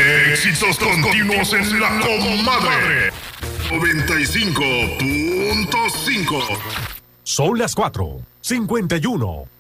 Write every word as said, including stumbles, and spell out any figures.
Éxitos continuos en la comadre. noventa y cinco punto cinco. Son las cuatro, cincuenta y uno.